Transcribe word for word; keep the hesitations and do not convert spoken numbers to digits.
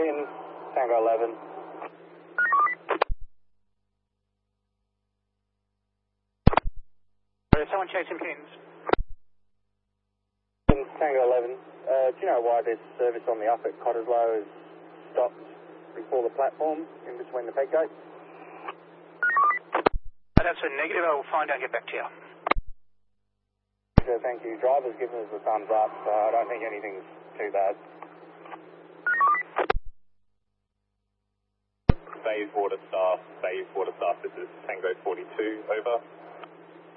Pin, Tango eleven. Is someone chasing pins? Pin, Tango eleven. Uh, do you know why this service on the up at Cottesloe is stopped before the platform in between the peg gates? That's a negative. I will find out and get back to you. So thank you. Driver's given us a thumbs up, so I don't think anything's too bad. Bayswater staff, Bayswater staff, this is Tango forty-two, over.